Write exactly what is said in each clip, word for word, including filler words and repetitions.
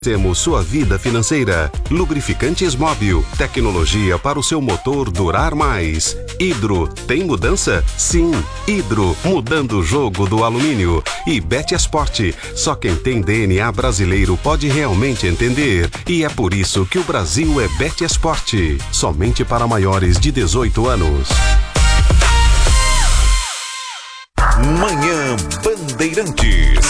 Temos sua vida financeira. Lubrificantes Móbil. Tecnologia para o seu motor durar mais. Hidro. Tem mudança? Sim. Hidro. Mudando o jogo do alumínio. E Betesport. Só quem tem D N A brasileiro pode realmente entender. E é por isso que o Brasil é Betesport. Somente para maiores de dezoito anos. Manhã Bandeirantes.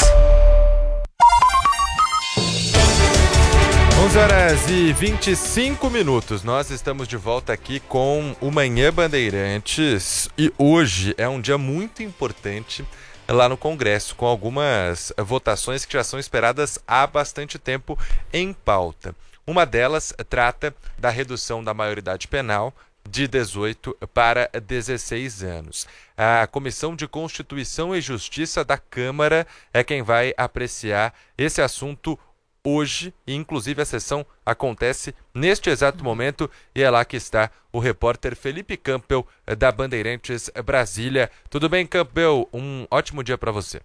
onze horas e vinte e cinco minutos, nós estamos de volta aqui com o Manhã Bandeirantes e hoje é um dia muito importante lá no Congresso, com algumas votações que já são esperadas há bastante tempo em pauta. Uma delas trata da redução da maioridade penal de dezoito para dezesseis anos. A Comissão de Constituição e Justiça da Câmara é quem vai apreciar esse assunto hoje, e inclusive a sessão acontece neste exato momento, e é lá que está o repórter Felipe Campbell, da Bandeirantes Brasília. Tudo bem, Campbell? Um ótimo dia para você.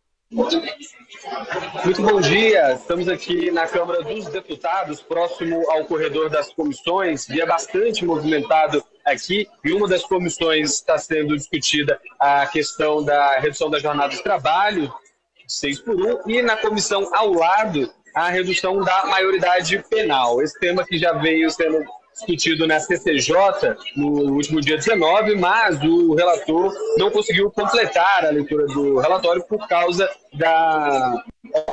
Muito bom dia, estamos aqui na Câmara dos Deputados, próximo ao corredor das comissões, dia bastante movimentado aqui, e uma das comissões está sendo discutida a questão da redução da jornada de trabalho, seis por um, e na comissão ao lado, a redução da maioridade penal. Esse tema que já veio sendo discutido na C C J no último dia dezenove, mas o relator não conseguiu completar a leitura do relatório por causa da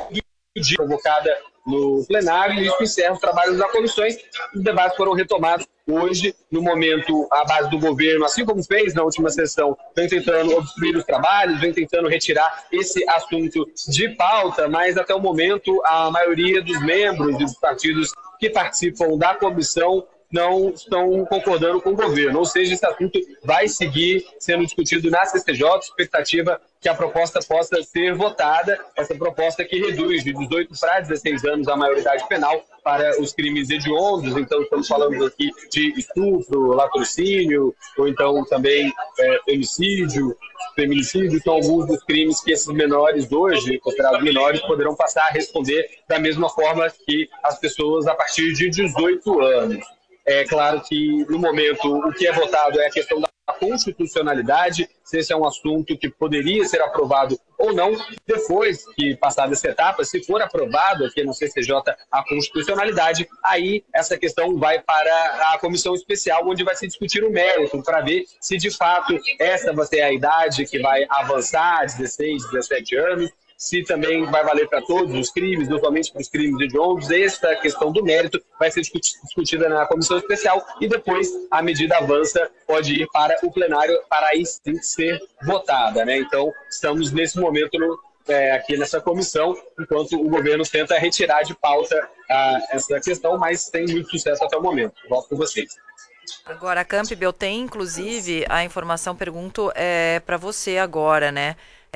dia convocada no plenário, e isso encerra os trabalhos das comissões. Os debates foram retomados hoje. No momento, a base do governo, assim como fez na última sessão, vem tentando obstruir os trabalhos, vem tentando retirar esse assunto de pauta, mas até o momento a maioria dos membros dos partidos que participam da comissão não estão concordando com o governo, ou seja, esse assunto vai seguir sendo discutido na C C J, expectativa que a proposta possa ser votada, essa proposta que reduz de dezoito para dezesseis anos a maioridade penal para os crimes hediondos. Então estamos falando aqui de estupro, latrocínio, ou então também é, homicídio, feminicídio, são alguns dos crimes que esses menores hoje, considerados menores, poderão passar a responder da mesma forma que as pessoas a partir de dezoito anos. É claro que, no momento, o que é votado é a questão da constitucionalidade, se esse é um assunto que poderia ser aprovado ou não. Depois que passada essa etapa, se for aprovado aqui no C C J a constitucionalidade, aí essa questão vai para a comissão especial, onde vai se discutir o mérito, para ver se, de fato, essa vai ser a idade que vai avançar, dezesseis, dezessete anos, se também vai valer para todos os crimes, não somente para os crimes hediondos. Essa questão do mérito vai ser discutida na comissão especial e depois a medida avança, pode ir para o plenário para aí sim ser votada, né? Então, estamos nesse momento no, é, aqui nessa comissão, enquanto o governo tenta retirar de pauta ah, essa questão, mas tem muito sucesso até o momento. Volto com vocês. Agora, Campbell, tem inclusive a informação, pergunto é, para você agora, né?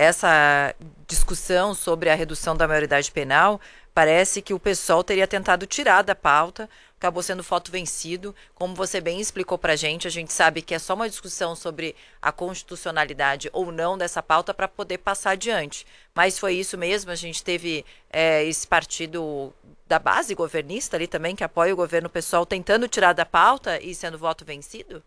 Essa discussão sobre a redução da maioridade penal, parece que o PSOL teria tentado tirar da pauta, acabou sendo voto vencido. Como você bem explicou para a gente, a gente sabe que é só uma discussão sobre a constitucionalidade ou não dessa pauta para poder passar adiante. Mas foi isso mesmo, a gente teve é, esse partido da base governista ali também, que apoia o governo PSOL, tentando tirar da pauta e sendo voto vencido?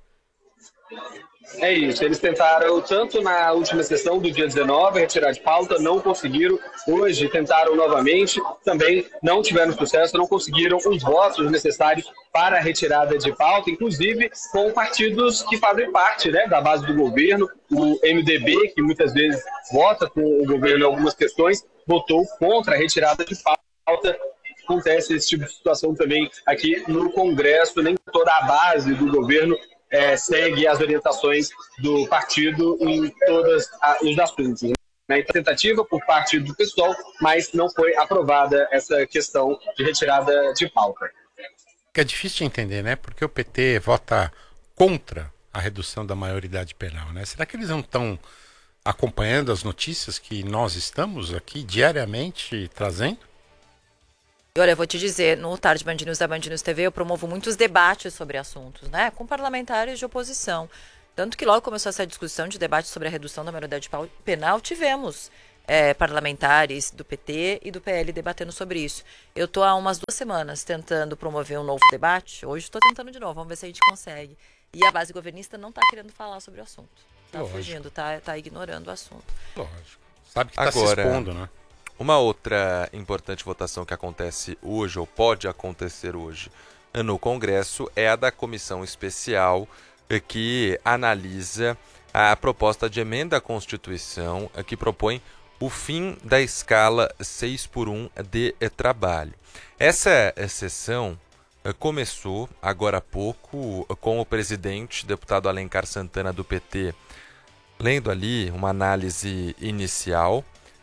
É isso, eles tentaram tanto na última sessão do dia dezenove retirar de pauta, não conseguiram. Hoje tentaram novamente, também não tiveram sucesso, não conseguiram os votos necessários para a retirada de pauta, inclusive com partidos que fazem parte, né, da base do governo. O M D B, que muitas vezes vota com o governo em algumas questões, votou contra a retirada de pauta. Acontece esse tipo de situação também aqui no Congresso, nem toda a base do governo É, segue as orientações do partido em todos os assuntos. Né? Então, tentativa por parte do PSOL, mas não foi aprovada essa questão de retirada de pauta. É difícil de entender, né? Porque o P T vota contra a redução da maioridade penal, né? Será que eles não estão acompanhando as notícias que nós estamos aqui diariamente trazendo? Olha, eu vou te dizer, no Tarde Band News da Band News T V, eu promovo muitos debates sobre assuntos, né? Com parlamentares de oposição. Tanto que logo começou essa discussão de debate sobre a redução da maioridade penal, tivemos é, parlamentares do P T e do P L debatendo sobre isso. Eu estou há umas duas semanas tentando promover um novo debate. Hoje estou tentando de novo, vamos ver se a gente consegue. E a base governista não está querendo falar sobre o assunto. Está fugindo, está tá ignorando o assunto. Lógico. Sabe que está se Agora, expondo, né? Uma outra importante votação que acontece hoje, ou pode acontecer hoje, no Congresso, é a da comissão especial que analisa a proposta de emenda à Constituição que propõe o fim da escala seis por um de trabalho. Essa sessão começou agora há pouco com o presidente, deputado Alencar Santana do P T, lendo ali uma análise inicial,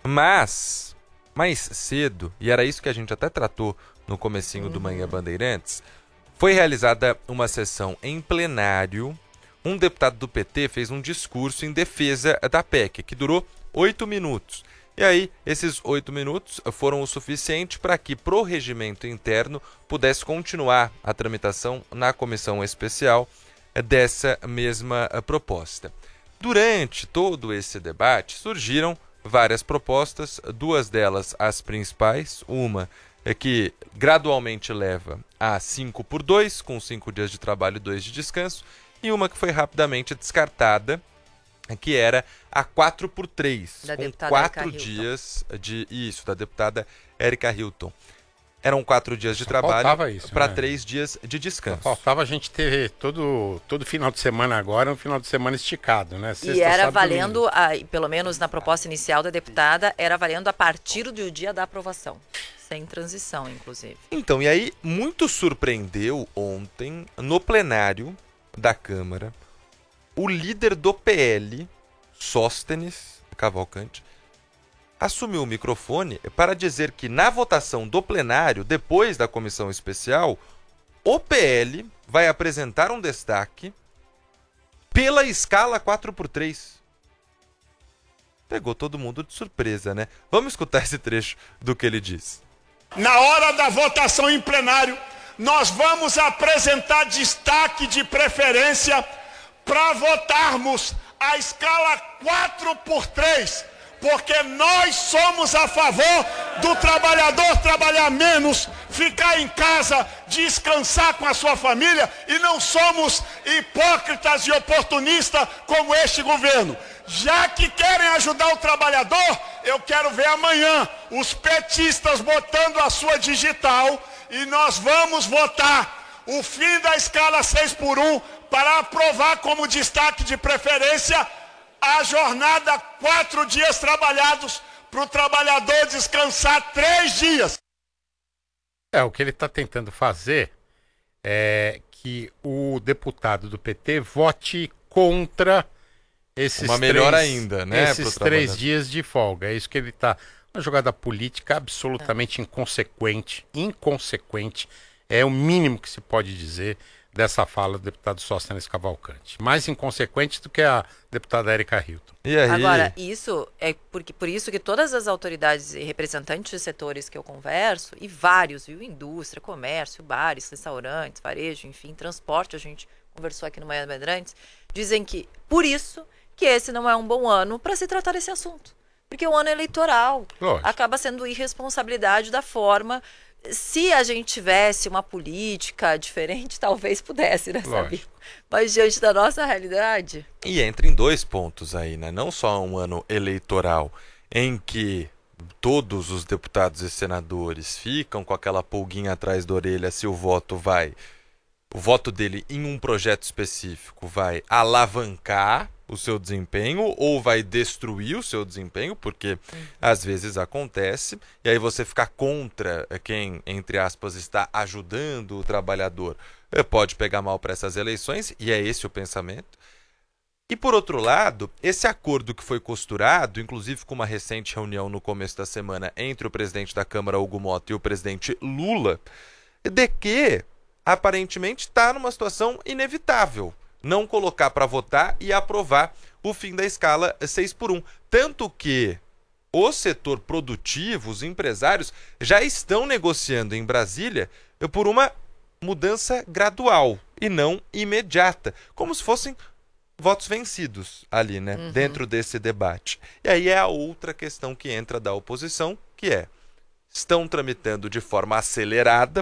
mas mais cedo, e era isso que a gente até tratou no comecinho do Manhã Bandeirantes, foi realizada uma sessão em plenário. Um deputado do P T fez um discurso em defesa da P E C, que durou oito minutos. E aí, esses oito minutos foram o suficiente para que, pro regimento interno, pudesse continuar a tramitação na comissão especial dessa mesma proposta. Durante todo esse debate, surgiram várias propostas, duas delas as principais. Uma é que gradualmente leva a cinco por dois, com cinco dias de trabalho e dois de descanso, e uma que foi rapidamente descartada, que era a quatro por três, da com deputada quatro Érica dias de... Isso, da deputada Érica Hilton. Eram quatro dias de Só trabalho para né? três dias de Só descanso. faltava a gente ter todo, todo final de semana agora, um final de semana esticado, né? Sexta, E era sábado, valendo, a, pelo menos na proposta inicial da deputada, era valendo a partir do dia da aprovação. Sem transição, inclusive. Então, e aí, muito surpreendeu ontem, no plenário da Câmara, o líder do P L, Sóstenes Cavalcante, assumiu o microfone para dizer que na votação do plenário, depois da comissão especial, o P L vai apresentar um destaque pela escala quatro por três. Pegou todo mundo de surpresa, né? Vamos escutar esse trecho do que ele diz. Na hora da votação em plenário, nós vamos apresentar destaque de preferência para votarmos a escala quatro por três, porque nós somos a favor do trabalhador trabalhar menos, ficar em casa, descansar com a sua família, e não somos hipócritas e oportunistas como este governo. Já que querem ajudar o trabalhador, eu quero ver amanhã os petistas botando a sua digital, e nós vamos votar o fim da escala seis por um para aprovar como destaque de preferência a jornada quatro dias trabalhados para o trabalhador descansar três dias. É, o que ele está tentando fazer é que o deputado do P T vote contra esses Uma melhor três, ainda, né, esses pro três trabalhador. dias de folga. É isso que ele está... Uma jogada política absolutamente inconsequente, inconsequente, é o mínimo que se pode dizer dessa fala do deputado Sóstenes Cavalcante. Mais inconsequente do que a deputada Érica Hilton. E aí... Agora, isso é porque, por isso que todas as autoridades e representantes de setores que eu converso, e vários, viu? Indústria, comércio, bares, restaurantes, varejo, enfim, transporte, a gente conversou aqui no Manhã Bandeirantes, dizem que, por isso, que esse não é um bom ano para se tratar desse assunto. Porque o ano eleitoral Lógico. acaba sendo irresponsabilidade da forma. Se a gente tivesse uma política diferente, talvez pudesse, né, Sabino? Mas diante da nossa realidade... E entra em dois pontos aí, né? Não só um ano eleitoral em que todos os deputados e senadores ficam com aquela pulguinha atrás da orelha se o voto vai... O voto dele em um projeto específico vai alavancar o seu desempenho ou vai destruir o seu desempenho, porque às vezes acontece, e aí você ficar contra quem, entre aspas, está ajudando o trabalhador, pode pegar mal para essas eleições, e é esse o pensamento. E por outro lado, esse acordo que foi costurado, inclusive com uma recente reunião no começo da semana entre o presidente da Câmara, Hugo Mota, e o presidente Lula, de que aparentemente está numa situação inevitável não colocar para votar e aprovar o fim da escala seis por um. Tanto que o setor produtivo, os empresários, já estão negociando em Brasília por uma mudança gradual e não imediata, como se fossem votos vencidos ali, né? Uhum. Dentro desse debate. E aí é a outra questão que entra da oposição, que é: estão tramitando de forma acelerada